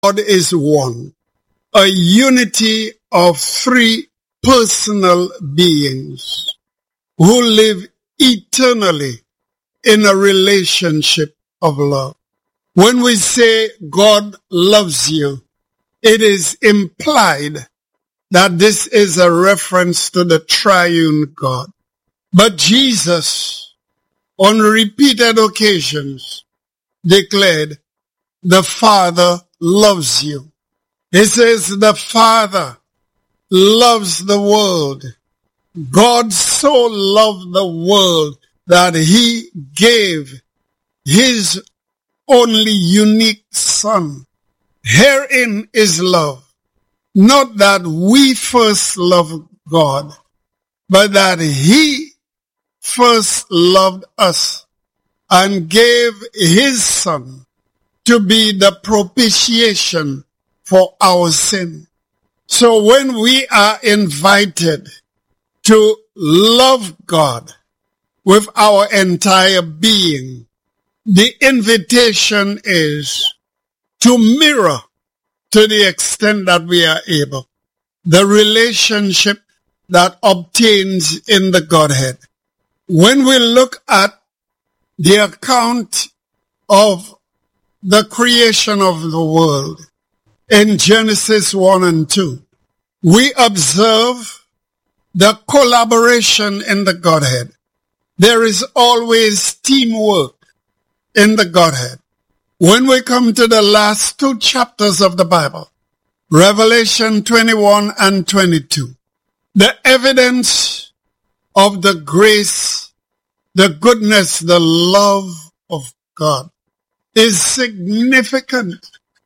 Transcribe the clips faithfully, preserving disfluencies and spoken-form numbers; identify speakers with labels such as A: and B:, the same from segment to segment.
A: God is one, a unity of three personal beings who live eternally in a relationship of love. When we say God loves you, it is implied that this is a reference to the triune God. But Jesus, on repeated occasions, declared, the Father loves you. He says the Father loves the world. God so loved the world that he gave his only unique Son. Herein is love. Not that we first loved God, but that he first loved us and gave his Son to be the propitiation for our sin. So when we are invited to love God with our entire being, the invitation is to mirror, to the extent that we are able, the relationship that obtains in the Godhead. When we look at the account of the creation of the world in Genesis one and two, we observe the collaboration in the Godhead. There is always teamwork in the Godhead. When we come to the last two chapters of the Bible, Revelation twenty-one and twenty-two, the evidence of the grace, the goodness, the love of God is significant.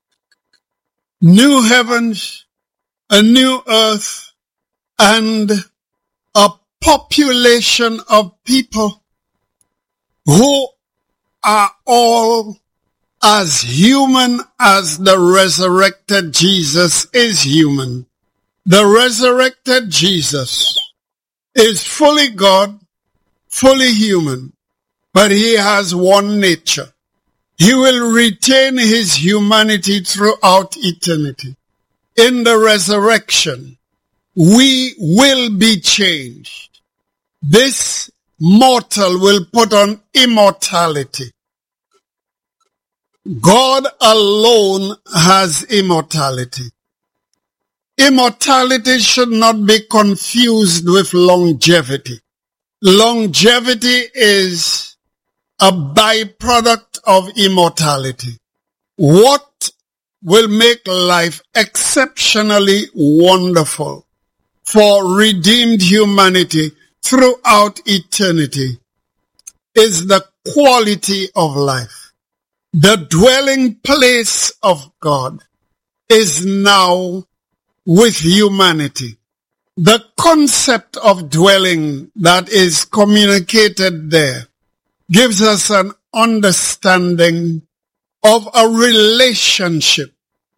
A: New heavens, a new earth, and a population of people who are all as human as the resurrected Jesus is human. The resurrected Jesus is fully God, fully human, but he has one nature. He will retain his humanity throughout eternity. In the resurrection, we will be changed. This mortal will put on immortality. God alone has immortality. Immortality should not be confused with longevity. Longevity is a byproduct of immortality. What will make life exceptionally wonderful for redeemed humanity throughout eternity is the quality of life. The dwelling place of God is now with humanity. The concept of dwelling that is communicated there gives us an understanding of a relationship.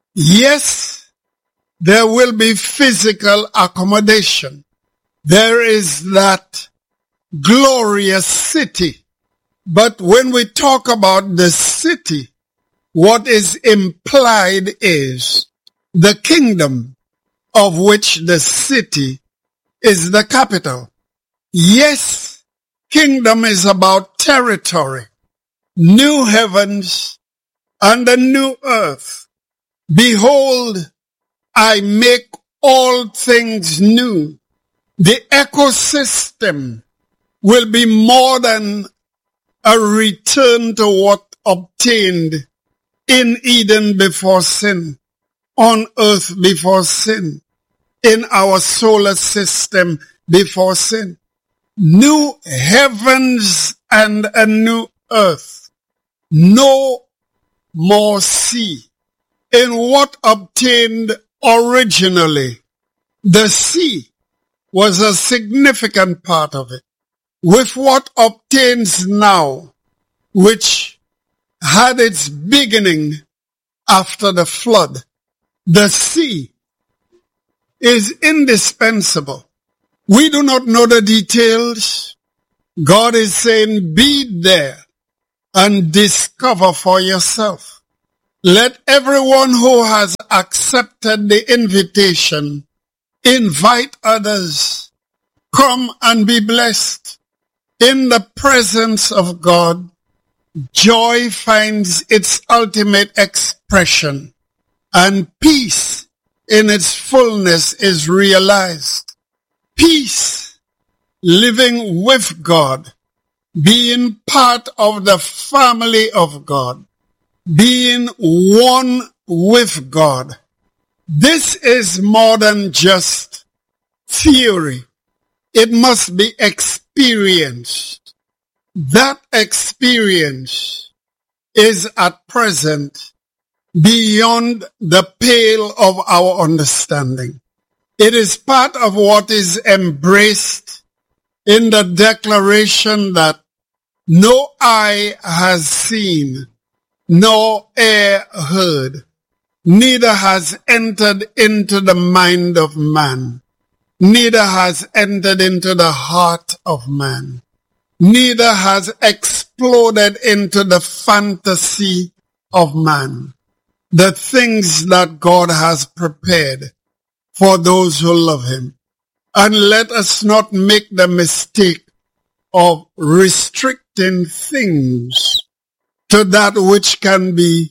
A: Yes, there will be physical accommodation. There is that glorious city. But when we talk about the city, what is implied is the kingdom of which the city is the capital. Yes, kingdom is about territory, new heavens and a new earth. Behold, I make all things new. The ecosystem will be more than a return to what obtained in Eden before sin, on earth before sin, in our solar system before sin. New heavens and a new earth. No more sea. In what obtained originally, the sea was a significant part of it. With what obtains now, which had its beginning after the flood, the sea is indispensable. We do not know the details. God is saying, be there and discover for yourself. Let everyone who has accepted the invitation invite others. Come and be blessed. In the presence of God, joy finds its ultimate expression, and peace in its fullness is realized. Peace, living with God, being part of the family of God, being one with God. This is more than just theory. It must be experienced. That experience is at present beyond the pale of our understanding. It is part of what is embraced in the declaration that no eye has seen, no ear heard, neither has entered into the mind of man, neither has entered into the heart of man, neither has exploded into the fantasy of man, the things that God has prepared for those who love him. And let us not make the mistake of restricting things to that which can be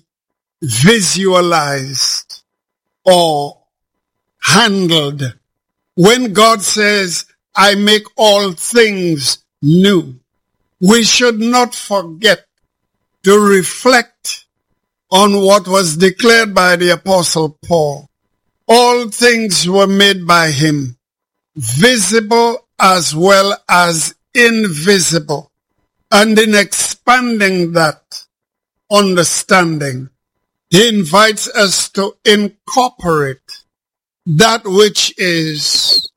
A: visualized or handled. When God says, I make all things new, we should not forget to reflect on what was declared by the Apostle Paul. All things were made by him, visible as well as invisible. And in expanding that understanding, he invites us to incorporate that which is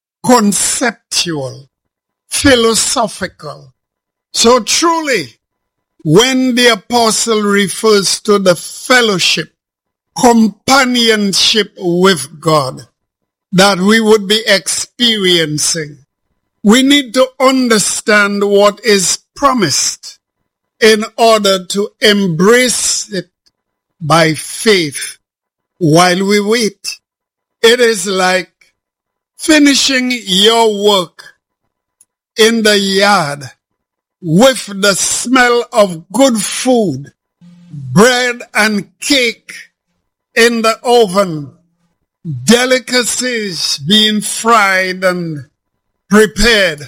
A: conceptual, philosophical. So truly, when the apostle refers to the fellowship, companionship with God that we would be experiencing, we need to understand what is promised in order to embrace it by faith while we wait. It is like finishing your work in the yard with the smell of good food, bread and cake in the oven, delicacies being fried and prepared.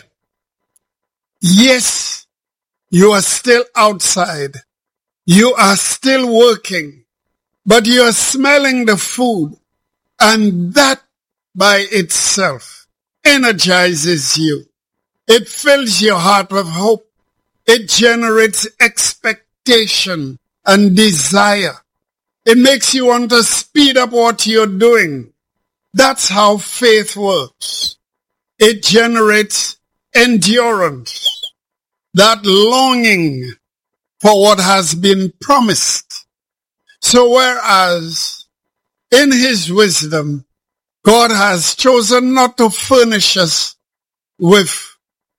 A: Yes, you are still outside. You are still working, but you are smelling the food, and that by itself energizes you. It fills your heart with hope. It generates expectation and desire. It makes you want to speed up what you're doing. That's how faith works. It generates endurance, that longing for what has been promised. So whereas in his wisdom, God has chosen not to furnish us with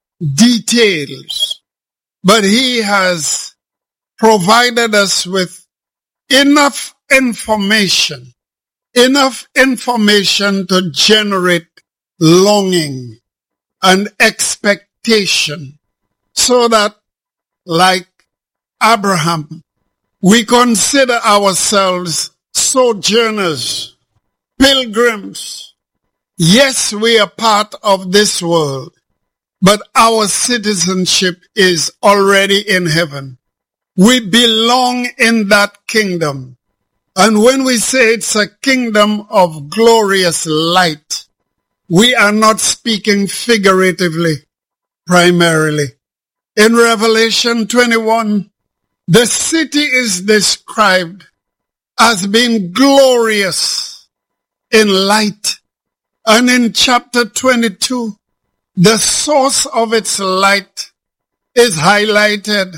A: details, but he has provided us with enough information, enough information to generate longing and expectation, so that, like Abraham, we consider ourselves sojourners, pilgrims. Yes, we are part of this world, but our citizenship is already in heaven. We belong in that kingdom. And when we say it's a kingdom of glorious light, we are not speaking figuratively, primarily. In Revelation twenty-one, the city is described as being glorious in light. And in chapter twenty-two, the source of its light is highlighted.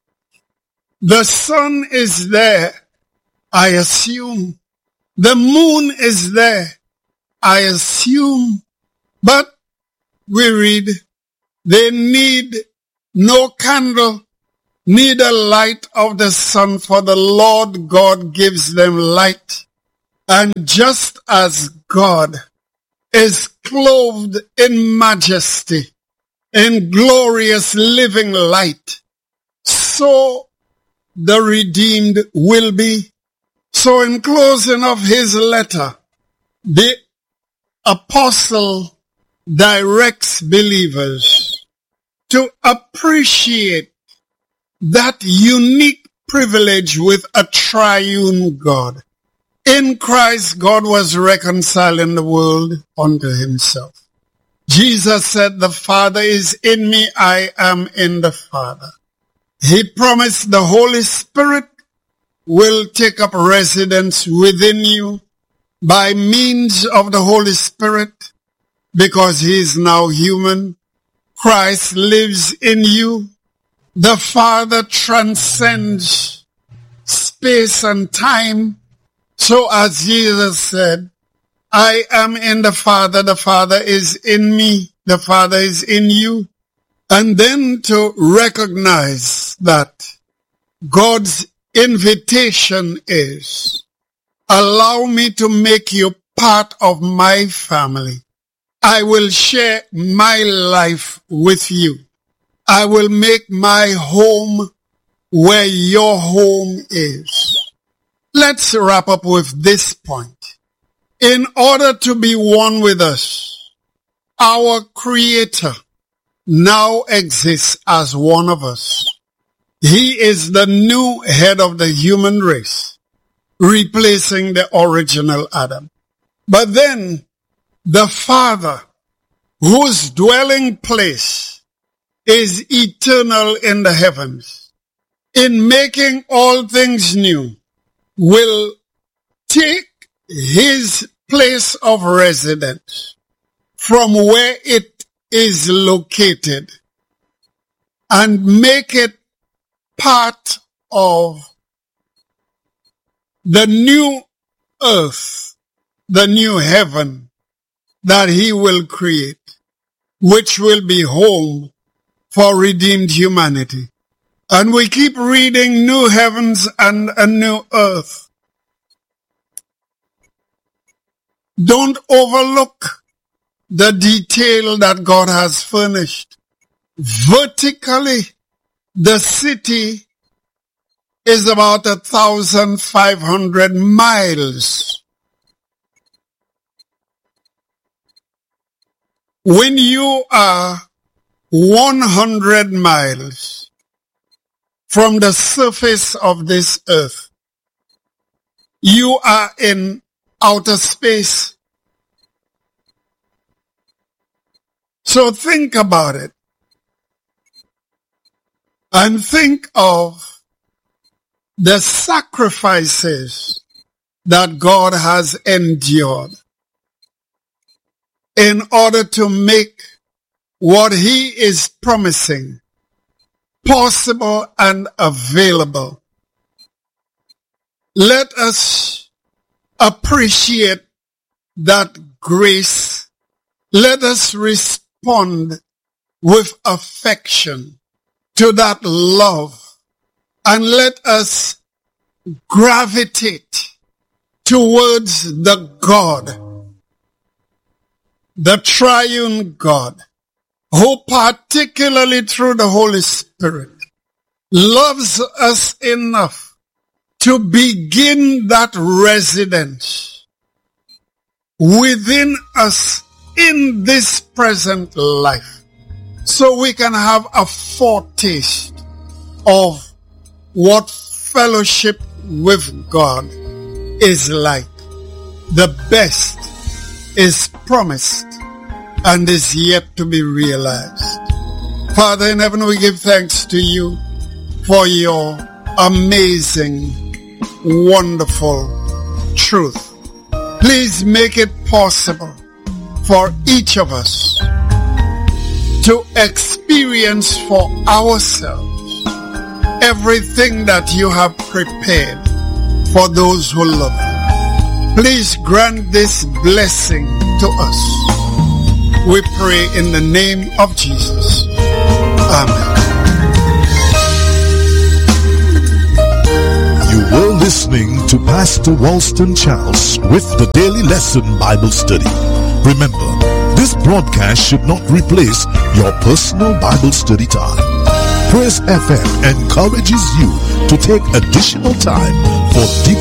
A: The sun is there, I assume. The moon is there, I assume. But we read, they need no candle neither light of the sun, for the Lord God gives them light. And just as God is clothed in majesty, in glorious living light, so the redeemed will be. So in closing of his letter, the apostle directs believers to appreciate that unique privilege with a triune God. In Christ, God was reconciling the world unto himself. Jesus said, the Father is in me, I am in the Father. He promised the Holy Spirit will take up residence within you by means of the Holy Spirit, because he is now human. Christ lives in you. The Father transcends space and time. So as Jesus said, I am in the Father, the Father is in me, the Father is in you. And then to recognize that God's invitation is, allow me to make you part of my family. I will share my life with you. I will make my home where your home is. Let's wrap up with this point. In order to be one with us, our Creator now exists as one of us. He is the new head of the human race, replacing the original Adam. But then the Father, whose dwelling place is eternal in the heavens, in making all things new, will take his place of residence from where it is located and make it part of the new earth, the new heaven that he will create, which will be home for redeemed humanity. And we keep reading new heavens and a new earth. Don't overlook the detail that God has furnished. Vertically, the city is about a thousand five hundred miles. When you are one hundred miles from the surface of this earth, you are in outer space. So think about it. And think of the sacrifices that God has endured in order to make what he is promising possible and available. Let us appreciate that grace. Let us respond with affection to that love, and let us gravitate towards the God, the triune God, who particularly through the Holy Spirit loves us enough to begin that residence within us in this present life, so we can have a foretaste of what fellowship with God is like. The best is promised and is yet to be realized. Father in heaven, we give thanks to you for your amazing, wonderful truth. Please make it possible for each of us to experience for ourselves everything that you have prepared for those who love you. Please grant this blessing to us. We pray in the name of Jesus. Amen.
B: listening to Pastor Walston Charles with the Daily Lesson Bible Study. Remember, this broadcast should not replace your personal Bible study time. Praise F M encourages you to take additional time for deep